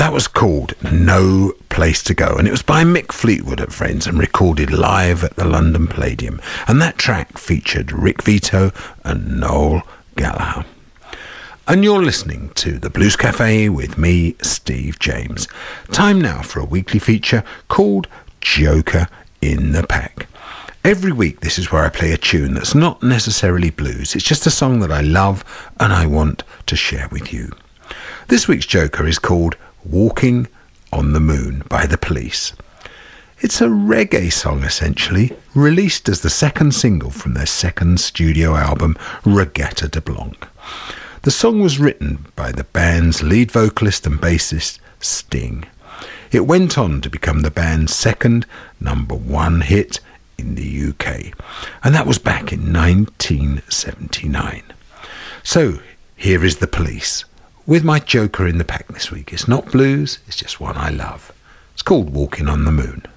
That was called No Place to Go, and it was by Mick Fleetwood at Friends and recorded live at the London Palladium. And that track featured Rick Vito and Noel Gallagher. And you're listening to The Blues Cafe with me, Steve James. Time now for a weekly feature called Joker in the Pack. Every week this is where I play a tune that's not necessarily blues. It's just a song that I love and I want to share with you. This week's Joker is called Walking on the Moon by The Police. It's a reggae song essentially, released as the second single from their second studio album, Regatta de Blanc. The song was written by the band's lead vocalist and bassist, Sting. It went on to become the band's second #1 hit in the UK, and that was back in 1979. So here is The Police with my Joker in the Pack this week. It's not blues, it's just one I love. It's called Walking on the Moon.